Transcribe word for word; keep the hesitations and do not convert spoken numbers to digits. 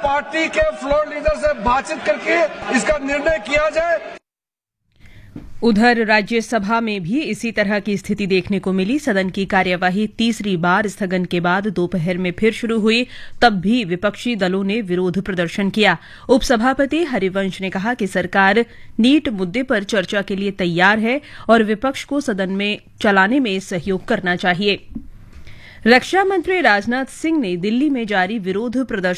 Party के floor leader से बातचीत करके इसका निर्णय किया जाए। उधर राज्यसभा में भी इसी तरह की स्थिति देखने को मिली। सदन की कार्यवाही तीसरी बार स्थगन के बाद दोपहर में फिर शुरू हुई, तब भी विपक्षी दलों ने विरोध प्रदर्शन किया। उपसभापति हरिवंश ने कहा कि सरकार नीट मुद्दे पर चर्चा के लिए तैयार है और विपक्ष को सदन में चलाने में सहयोग करना चाहिए। रक्षा मंत्री राजनाथ सिंह ने दिल्ली में जारी विरोध प्रदर्शन